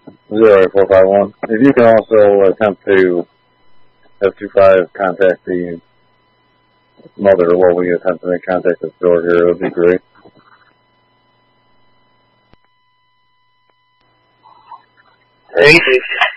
08451. If you can also attempt to F25 contact the mother while we attempt to make contact with the door here, it would be great. Hey,